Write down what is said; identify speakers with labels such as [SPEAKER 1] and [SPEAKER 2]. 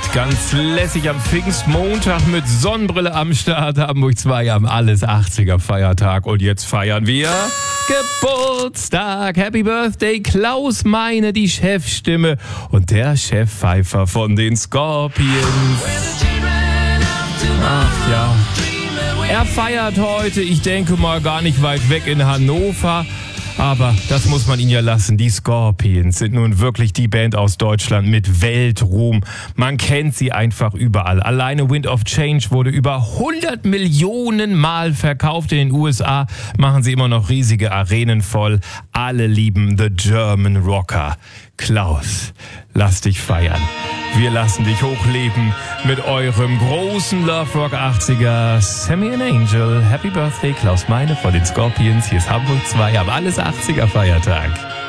[SPEAKER 1] Gott, ganz lässig am Pfingstmontag mit Sonnenbrille am Start. Hamburg 2 am alles 80er Feiertag. Und jetzt feiern wir Geburtstag. Happy Birthday, Klaus Meine, die Chefstimme und der Chefpfeifer von den Scorpions. Ach ja, er feiert heute, ich denke mal gar nicht weit weg in Hannover. Aber das muss man ihnen ja lassen. Die Scorpions sind nun wirklich die Band aus Deutschland mit Weltruhm. Man kennt sie einfach überall. Alleine Wind of Change wurde über 100 Millionen Mal verkauft. In den USA machen sie immer noch riesige Arenen voll. Alle lieben The German Rocker. Klaus, lass dich feiern. Wir lassen dich hochleben mit eurem großen Love Rock 80er. Sammy and Angel, Happy Birthday, Klaus Meine von den Scorpions. Hier ist Hamburg 2 am alles 80er Feiertag.